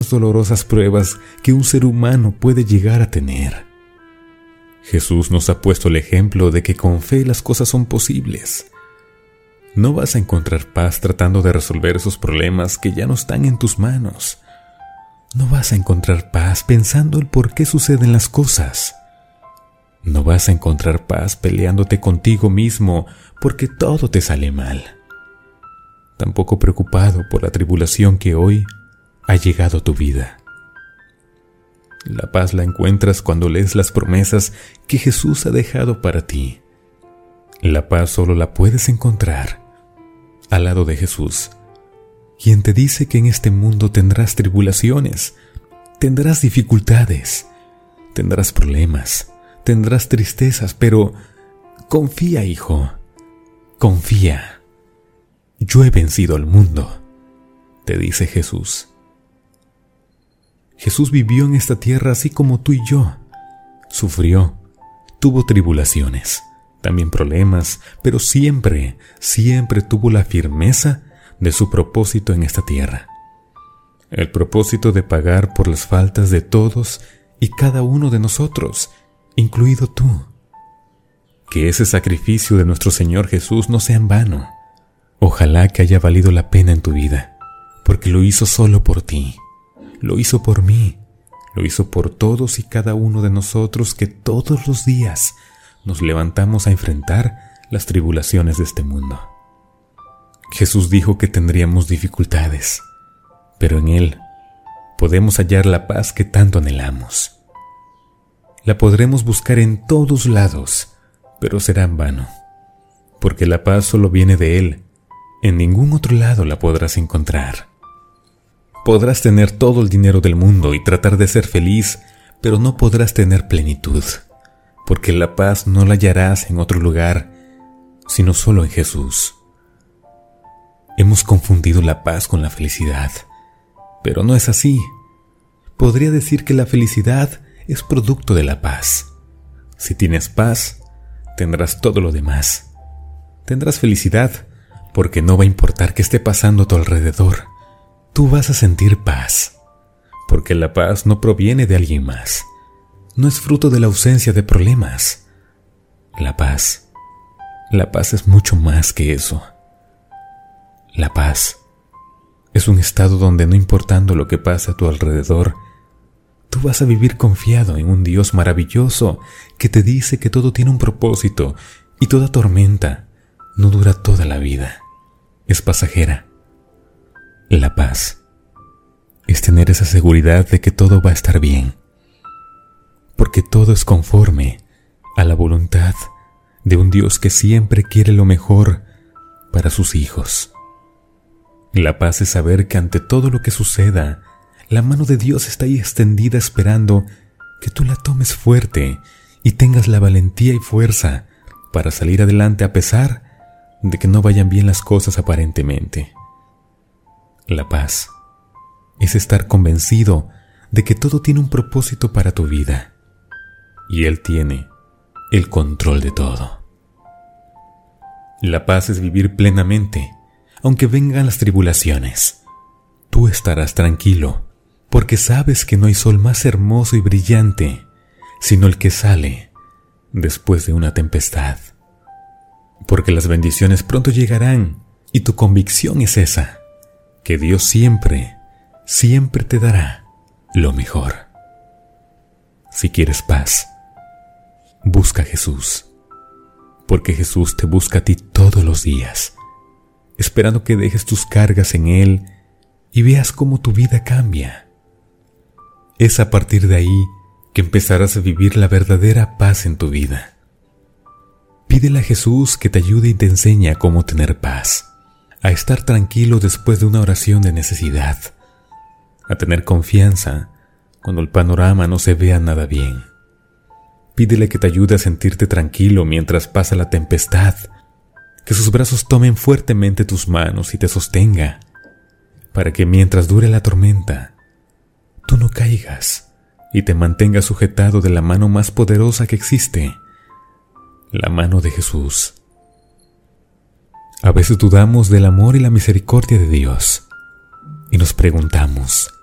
dolorosas pruebas que un ser humano puede llegar a tener. Jesús nos ha puesto el ejemplo de que con fe las cosas son posibles. No vas a encontrar paz tratando de resolver esos problemas que ya no están en tus manos. No vas a encontrar paz pensando el por qué suceden las cosas. No vas a encontrar paz peleándote contigo mismo porque todo te sale mal. Tampoco preocupado por la tribulación que hoy ha llegado a tu vida. La paz la encuentras cuando lees las promesas que Jesús ha dejado para ti. La paz solo la puedes encontrar al lado de Jesús, quien te dice que en este mundo tendrás tribulaciones, tendrás dificultades, tendrás problemas, tendrás tristezas, pero confía, hijo, confía. Yo he vencido al mundo, te dice Jesús. Jesús vivió en esta tierra así como tú y yo. Sufrió, tuvo tribulaciones, también problemas, pero siempre tuvo la firmeza de su propósito en esta tierra. El propósito de pagar por las faltas de todos y cada uno de nosotros, incluido tú. Que ese sacrificio de nuestro Señor Jesús no sea en vano. Ojalá que haya valido la pena en tu vida, porque lo hizo solo por ti. Lo hizo por mí, lo hizo por todos y cada uno de nosotros que todos los días nos levantamos a enfrentar las tribulaciones de este mundo. Jesús dijo que tendríamos dificultades, pero en Él podemos hallar la paz que tanto anhelamos. La podremos buscar en todos lados, pero será en vano, porque la paz solo viene de Él. En ningún otro lado la podrás encontrar. Podrás tener todo el dinero del mundo y tratar de ser feliz, pero no podrás tener plenitud, porque la paz no la hallarás en otro lugar, sino solo en Jesús. Hemos confundido la paz con la felicidad, pero no es así. Podría decir que la felicidad es producto de la paz. Si tienes paz, tendrás todo lo demás. Tendrás felicidad, porque no va a importar qué esté pasando a tu alrededor. Tú vas a sentir paz, porque la paz no proviene de alguien más. No es fruto de la ausencia de problemas. La paz es mucho más que eso. La paz es un estado donde no importando lo que pasa a tu alrededor, tú vas a vivir confiado en un Dios maravilloso que te dice que todo tiene un propósito y toda tormenta no dura toda la vida. Es pasajera. La paz es tener esa seguridad de que todo va a estar bien, porque todo es conforme a la voluntad de un Dios que siempre quiere lo mejor para sus hijos. La paz es saber que ante todo lo que suceda, la mano de Dios está ahí extendida esperando que tú la tomes fuerte y tengas la valentía y fuerza para salir adelante a pesar de que no vayan bien las cosas aparentemente. La paz es estar convencido de que todo tiene un propósito para tu vida y Él tiene el control de todo. La paz es vivir plenamente, aunque vengan las tribulaciones. Tú estarás tranquilo, porque sabes que no hay sol más hermoso y brillante, sino el que sale después de una tempestad. Porque las bendiciones pronto llegarán, y tu convicción es esa, que Dios siempre te dará lo mejor. Si quieres paz, busca a Jesús, porque Jesús te busca a ti todos los días, esperando que dejes tus cargas en Él y veas cómo tu vida cambia. Es a partir de ahí que empezarás a vivir la verdadera paz en tu vida. Pídele a Jesús que te ayude y te enseñe a cómo tener paz, a estar tranquilo después de una oración de necesidad, a tener confianza cuando el panorama no se vea nada bien. Pídele que te ayude a sentirte tranquilo mientras pasa la tempestad, que sus brazos tomen fuertemente tus manos y te sostenga, para que mientras dure la tormenta, tú no caigas y te mantengas sujetado de la mano más poderosa que existe, la mano de Jesús. A veces dudamos del amor y la misericordia de Dios y nos preguntamos,